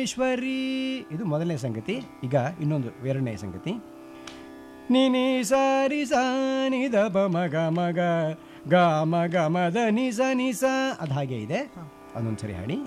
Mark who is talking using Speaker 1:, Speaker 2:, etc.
Speaker 1: ಪರಮೇಶ್ವರಿ. ಇದು ಮೊದಲನೇ ಸಂಗತಿ. ಈಗ ಇನ್ನೊಂದು ಎರಡನೇ ಸಂಗತಿ. ನಿನಿ ಸಾರಿ ಸಾನಿ ದ ಪ ಮಗ ಮಗ ಗ ಮ ಗ ಮ ದ ನಿ ಸ ನಿ ಸ. ಅದು ಹಾಗೆ ಇದೆ. ಅದೊಂದ್ಸರಿ ಹಾಡಿ.